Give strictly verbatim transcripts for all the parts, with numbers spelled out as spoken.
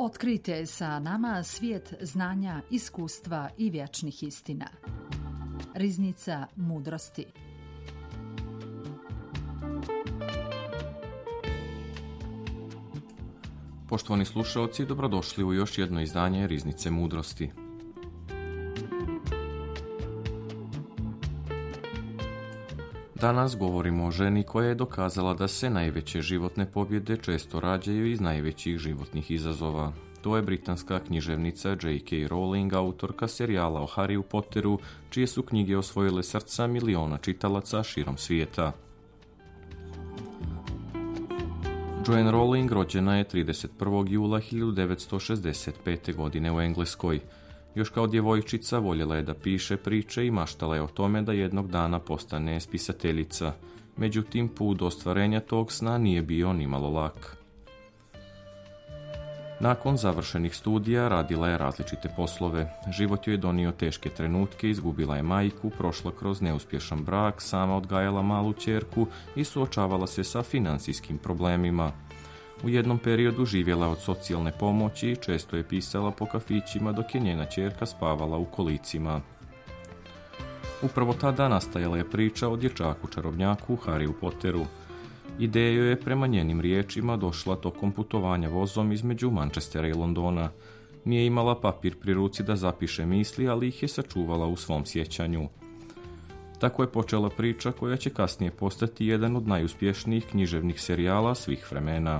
Otkrijte sa nama svijet znanja, iskustva i vječnih istina. Riznica mudrosti. Poštovani slušalci, dobrodošli u još jedno izdanje Riznice mudrosti. Danas govorimo o ženi koja je dokazala da se najveće životne pobjede često rađaju iz najvećih životnih izazova. To je britanska književnica J K. Rowling, autorka serijala o Harryu Potteru, čije su knjige osvojile srca miliona čitalaca širom svijeta. Joanne Rowling rođena je trideset prvog jula hiljadu devetsto šezdeset pete. godine u Engleskoj. Još kao djevojčica voljela je da piše priče i maštala je o tome da jednog dana postane spisateljica. Međutim, put do ostvarenja tog sna nije bio nimalo lak. Nakon završenih studija radila je različite poslove. Život joj je donio teške trenutke, izgubila je majku, prošla kroz neuspješan brak, sama odgajala malu ćerku i suočavala se sa financijskim problemima. U jednom periodu živjela od socijalne pomoći i često je pisala po kafićima dok je njena ćerka spavala u kolicima. Upravo tada nastajala je priča o dječaku čarobnjaku Harryu Potteru. Ideja joj je prema njenim riječima došla tokom putovanja vozom između Manchestera i Londona. Nije imala papir pri ruci da zapiše misli, ali ih je sačuvala u svom sjećanju. Tako je počela priča koja će kasnije postati jedan od najuspješnijih književnih serijala svih vremena.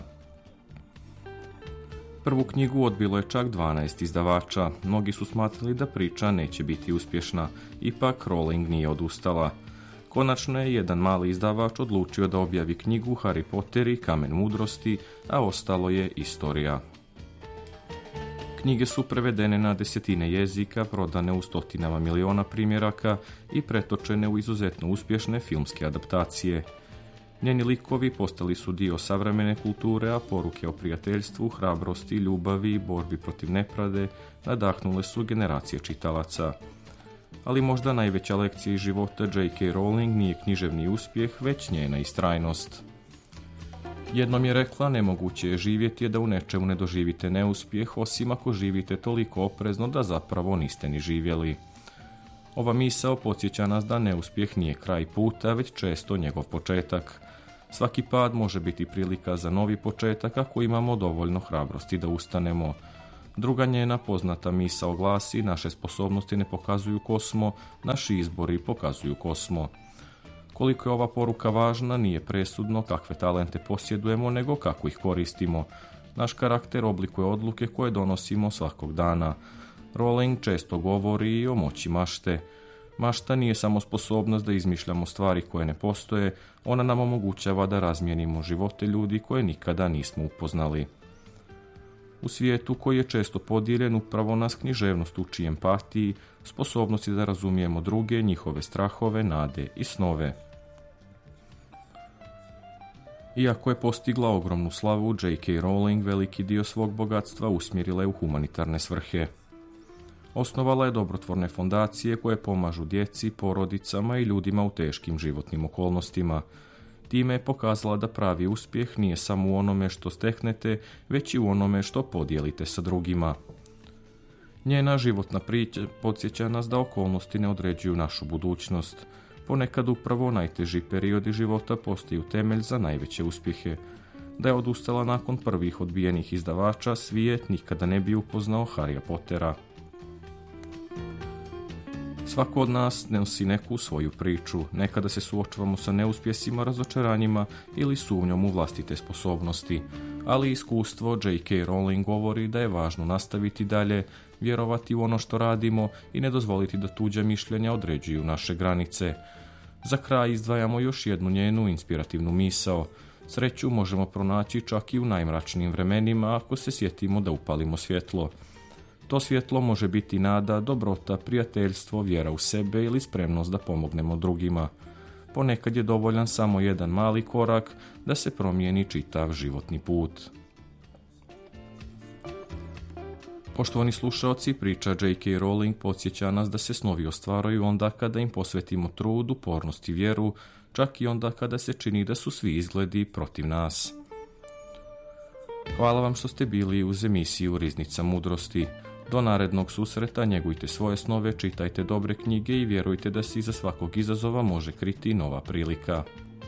Prvu knjigu odbilo je čak dvanaest izdavača. Mnogi su smatrali da priča neće biti uspješna, ipak Rowling nije odustala. Konačno je jedan mali izdavač odlučio da objavi knjigu Harry Potter i Kamen mudrosti, a ostalo je istorija. Knjige su prevedene na desetine jezika, prodane u stotinama miliona primjeraka i pretočene u izuzetno uspješne filmske adaptacije. Njeni likovi postali su dio savremene kulture, a poruke o prijateljstvu, hrabrosti, ljubavi i borbi protiv nepravde nadahnule su generacije čitalaca. Ali možda najveća lekcija iz života J K. Rowling nije književni uspjeh, već njena istrajnost. Jednom je rekla, nemoguće je živjeti da u nečemu ne doživite neuspjeh, osim ako živite toliko oprezno da zapravo niste ni živjeli. Ova misao podsjeća nas da neuspjeh nije kraj puta, već često njegov početak. Svaki pad može biti prilika za novi početak ako imamo dovoljno hrabrosti da ustanemo. Druga njena poznata misao glasi, naše sposobnosti ne pokazuju ko smo, naši izbori pokazuju ko smo. Koliko je ova poruka važna, nije presudno kakve talente posjedujemo, nego kako ih koristimo. Naš karakter oblikuje odluke koje donosimo svakog dana. Rowling često govori i o moći mašte. Mašta nije samo sposobnost da izmišljamo stvari koje ne postoje, ona nam omogućava da razmijenimo živote ljudi koje nikada nismo upoznali. U svijetu koji je često podijeljen, upravo nas književnost uči empatiji, sposobnosti da razumijemo druge, njihove strahove, nade i snove. Iako je postigla ogromnu slavu, J K. Rowling veliki dio svog bogatstva usmjerila je u humanitarne svrhe. Osnovala je dobrotvorne fondacije koje pomažu djeci, porodicama i ljudima u teškim životnim okolnostima. Time je pokazala da pravi uspjeh nije samo u onome što steknete, već i u onome što podijelite sa drugima. Njena životna priča podsjeća nas da okolnosti ne određuju našu budućnost. Ponekad upravo najteži periodi života postaju temelj za najveće uspjehe. Da je odustala nakon prvih odbijenih izdavača, svijet nikada ne bi upoznao Harrya Pottera. Svako od nas nosi neku svoju priču. Nekada se suočavamo sa neuspjesima, razočaranjima ili sumnjom u vlastite sposobnosti. Ali iskustvo J K. Rowling govori da je važno nastaviti dalje, vjerovati u ono što radimo i ne dozvoliti da tuđa mišljenja određuju naše granice. Za kraj izdvajamo još jednu njenu inspirativnu misao. Sreću možemo pronaći čak i u najmračnijim vremenima ako se sjetimo da upalimo svjetlo. To svjetlo može biti nada, dobrota, prijateljstvo, vjera u sebe ili spremnost da pomognemo drugima. Ponekad je dovoljan samo jedan mali korak da se promijeni čitav životni put. Poštovani slušaoci, priča J K. Rowling podsjeća nas da se snovi ostvaraju onda kada im posvetimo trud, upornost i vjeru, čak i onda kada se čini da su svi izgledi protiv nas. Hvala vam što ste bili uz emisiju Riznica mudrosti. Do narednog susreta njegujte svoje snove, čitajte dobre knjige i vjerujte da se iza svakog izazova može kriti nova prilika.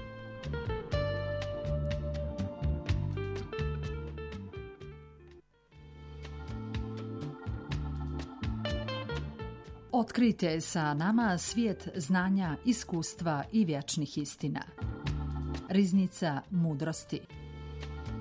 Otkrijte sa nama svijet znanja, iskustva i vječnih istina. Riznica mudrosti.